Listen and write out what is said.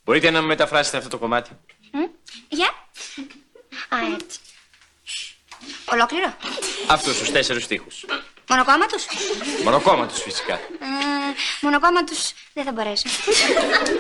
Μπορείτε να μου μεταφράσετε αυτό το κομμάτι? Για. Α, έτσι. Ολόκληρο. Αυτούς τους 4 στίχους. Μονοκόμματους. Μονοκόμματους φυσικά. Μονοκόμματους δεν θα μπορέσω.